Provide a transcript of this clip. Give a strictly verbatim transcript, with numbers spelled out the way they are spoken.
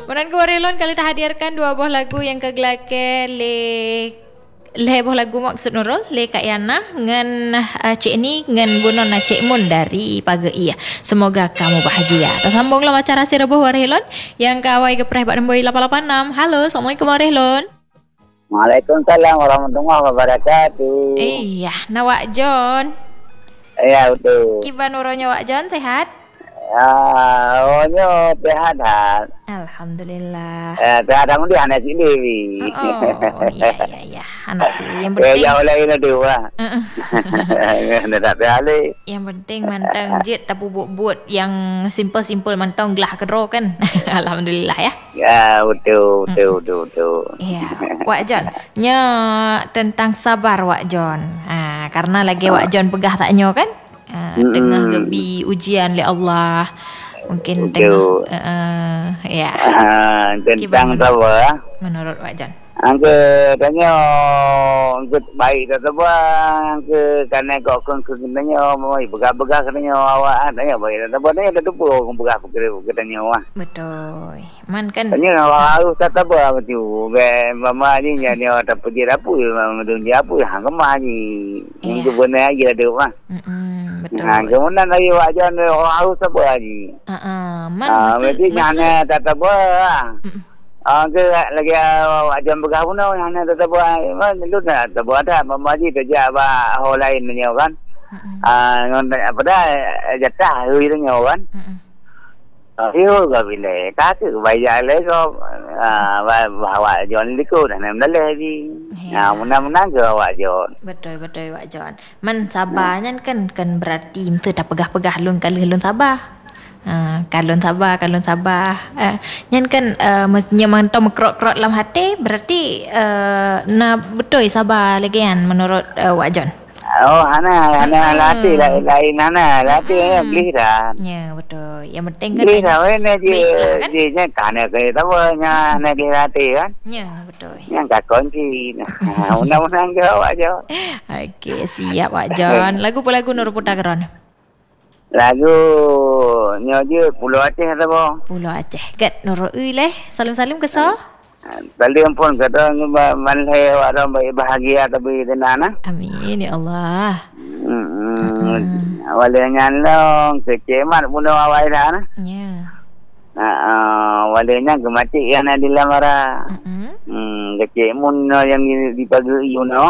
Menan ke Warelon kali tak hadirkan dua buah lagu yang kegelake le le buah lagu maksud Nurul le Kak Yana ngan uh, Cik Ni ngan bunon na Cik Mun dari Paga Iya. Semoga kamu bahagia. Tersambunglah acara si Rebuh Warelon yang kawai ke preh Bakdemboi lapan lapan enam. Halo, Assalamualaikum Warelon. Waalaikumsalam warahmatullahi wabarakatuh. Iya, nawak John. Iya betul. Kiban uronya Wak John sehat? Ah, onyo sehat. Alhamdulillah. Eh, sehat kamu di anak si Dewi. Oh, iya iya iya. Anak yang Eh, penting. jauh lagi nak dua. Nak tak balik. Yang penting mantang jet tapi buat-buat yang simple-simple mantang gelah kedro kan. Alhamdulillah ya. Ya, betul, betul, betul, betul. Iya, Wak John. Nya tentang sabar Wak John. Ah, karena lagi Wak John pegah taknya kan? Uh, Mm-mm. Tengah gebi ujian oleh Allah. Mungkin Betul. tengah uh, ya. Ah, tentang Gimana? apa? Menurut Wak John. Angke tanya angke baik tak apa angke kana kau kan tanya mai begah-begah katanya awak tanya baik tak apa tanya tak apa kau begah katanya awak Betul. Man kan tanya awak harus tak apa betul be mama ni ni tak pergi dapur mendung dia apa hang kemah ni Iya. yang benar aja ada mah mm betul. ha kemudian lagi wajan harus apa lagi Ah, uh, man ah mesti- mesti ngana tak apa Mm-mm. Ah, ke lagi wajan begah pun yang nak tetap buat, mana lu nak tetap buat dah, mama ji kerja apa hal lain ni kan, Mm-mm. ah, ngon apa dah jatah hui tu kan, Mm-mm. ah, hiu ke bila, tak ke bayar le ko, ah, bawa John liku dah nam dalah di, Ya. ah, menang-menang ke awak John, Betul betul Wak John. Man sabarnya kan kan berarti ente tak pegah-pegah lun kali lun sabar. Ha, kalun sabar, kalun sabar. Uh, nyan kan uh, mestinya mantau mekrok-krok dalam hati berarti uh, na betul sabar lagi kan menurut uh, Wak John. oh, hana, hana Mm-mm. latih lain, lain hana, latih Mm-mm. beli dah. Ya betul. Yang penting kan Beli banyak- dah, ni dia, Baiklah, kan? dia ni kana ke, tak apa, nya, nak latih kan. Ya betul. Yang tak kunci. Undang-undang ke awak je. Okey, siap Wak John. Lagu pun lagu Nur Putar Keron. Lagu nyo je Pulau Aceh kata apa? Pulau Aceh. Kat Nur Ui leh. Salim-salim ke so? Tadi pun kata manlai orang baik bahagia tapi tenang nah. Amin ya Allah. Hmm. Wala nyalong kecemat pun awak dah nah. Ya. Ah, walanya gemati yang ada lamara. Mm-mm. Hmm, kecek mun yang di pagi you know.